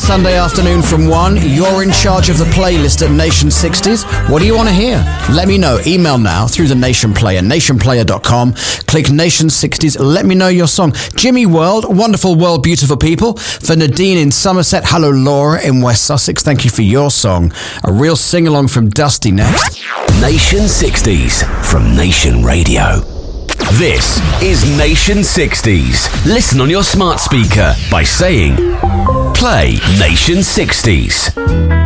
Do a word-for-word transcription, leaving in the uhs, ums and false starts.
Sunday afternoon from one. You're in charge of the playlist at Nation sixties. What do you want to hear? Let me know. Email now through the Nation Player, nation player dot com. Click Nation sixties. Let me know your song. Jimmy World, Wonderful World, Beautiful People. For Nadine in Somerset. Hello, Laura in West Sussex. Thank you for your song. A real sing-along from Dusty next. Nation sixties from Nation Radio. This is Nation sixties. Listen on your smart speaker by saying, play Nation sixties.